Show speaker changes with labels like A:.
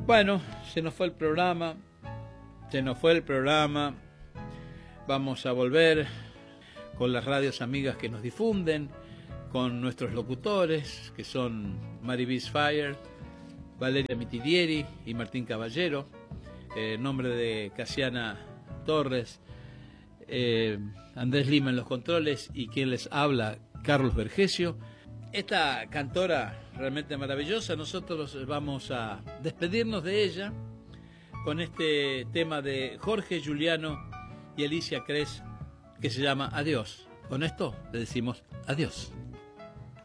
A: Bueno, se nos fue el programa, vamos a volver con las radios amigas que nos difunden, con nuestros locutores, que son Maribis Fire, Valeria Mitidieri y Martín Caballero, en nombre de Casiana Torres, Andrés Lima en los controles y quien les habla, Carlos Vergesio. Esta cantora realmente maravillosa, nosotros vamos a despedirnos de ella con este tema de Jorge Giuliano y Alicia Cres que se llama Adiós. Con esto le decimos adiós.